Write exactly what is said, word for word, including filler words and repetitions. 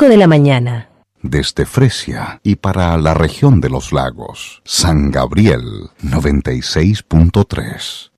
cinco de la mañana. Desde Fresia y para la región de los lagos, San Gabriel noventa y seis punto tres.